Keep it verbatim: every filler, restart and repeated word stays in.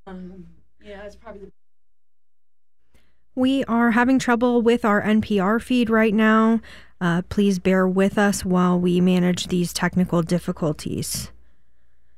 Um, yeah, it's probably the We are having trouble with our N P R feed right now. Uh, please bear with us while we manage these technical difficulties.